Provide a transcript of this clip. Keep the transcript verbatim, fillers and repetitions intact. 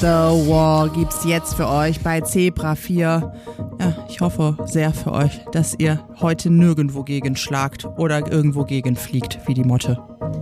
The War gibt's jetzt für euch bei Zebra vier. Ja, ich hoffe sehr für euch, dass ihr heute nirgendwo gegen schlagt oder irgendwo gegen fliegt, wie die Motte.